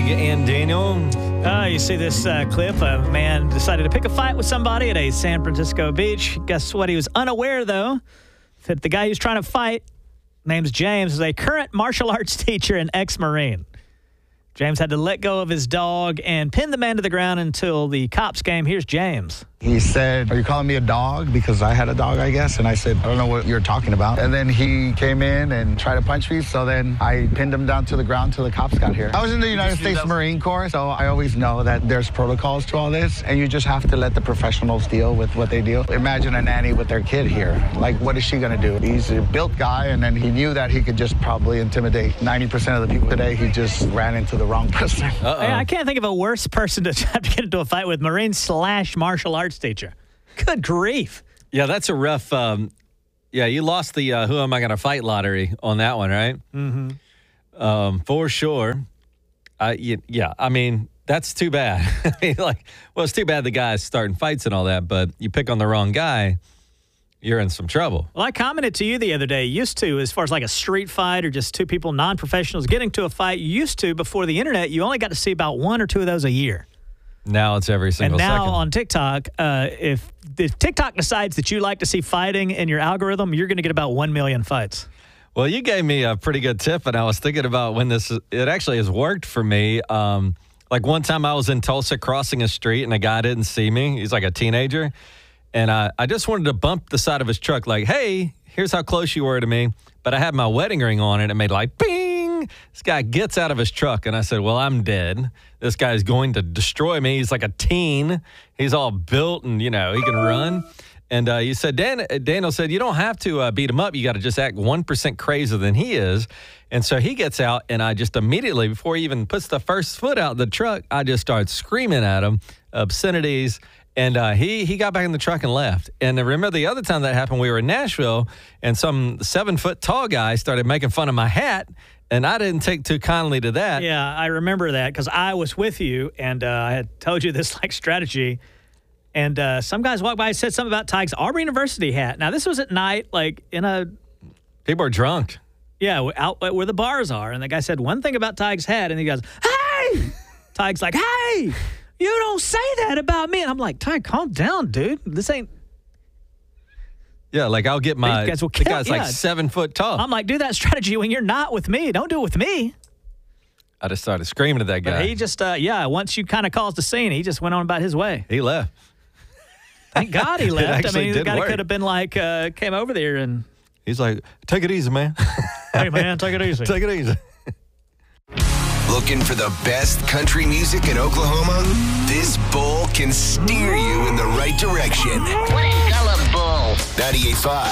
and Daniel. You see this clip. A man decided to pick a fight with somebody at a San Francisco beach. Guess what? He was unaware, though, that the guy he was trying to fight, name's James, is a current martial arts teacher and ex-Marine. James had to let go of his dog and pin the man to the ground until the cops came. Here's James. He said, "Are you calling me a dog?" Because I had a dog, I guess. And I said, "I don't know what you're talking about." And then he came in and tried to punch me. So then I pinned him down to the ground till the cops got here. I was in the United States Marine Corps, so I always know that there's protocols to all this. And you just have to let the professionals deal with what they deal. Imagine a nanny with their kid here. Like, what is she going to do? He's a built guy, and then he knew that he could just probably intimidate 90% of the people today. He just ran into the wrong person. I can't think of a worse person to have to get into a fight with. Marine/martial arts teacher. Good grief. Yeah, that's a rough. You lost the who am I going to fight lottery on that one, right? Mm-hmm. For sure. I mean, that's too bad. It's too bad the guy's starting fights and all that, but you pick on the wrong guy, you're in some trouble. Well, I commented to you the other day, used to, as far as like a street fight or just two people, non-professionals, getting to a fight, before the internet, you only got to see about one or two of those a year. Now it's every single second. And now on TikTok, if TikTok decides that you like to see fighting in your algorithm, you're going to get about 1 million fights. Well, you gave me a pretty good tip, and I was thinking about when it actually has worked for me. Like one time I was in Tulsa crossing a street, and a guy didn't see me. He's like a teenager. And I just wanted to bump the side of his truck like, hey, here's how close you were to me. But I had my wedding ring on it and it made like, bing. This guy gets out of his truck and I said, well, I'm dead. This guy's going to destroy me. He's like a teen. He's all built and, he can run. And you said, Daniel said, you don't have to beat him up. You got to just act 1% crazier than he is. And so he gets out and I just immediately, before he even puts the first foot out the truck, I just started screaming at him obscenities. And he got back in the truck and left. And remember the other time that happened, we were in Nashville, and some 7-foot tall guy started making fun of my hat, and I didn't take too kindly to that. Yeah, I remember that because I was with you, and I had told you this strategy. And some guys walked by and said something about Tig's Auburn University hat. Now, this was at night, people are drunk. Yeah, out where the bars are. And the guy said one thing about Tig's hat, and he goes, hey! Tig's like, hey! You don't say that about me. And I'm like, Ty, calm down, dude. This ain't. Yeah, I'll get my. The guy's like 7 foot tall. I'm like, do that strategy when you're not with me. Don't do it with me. I just started screaming at that guy. But he just, once you kind of caused the scene, he just went on about his way. He left. Thank God he left. The guy work. could have been came over there and. He's like, take it easy, man. Hey, man, take it easy. Take it easy. Looking for the best country music in Oklahoma? This bowl can steer you in the right direction. What a gullible bull. 98.5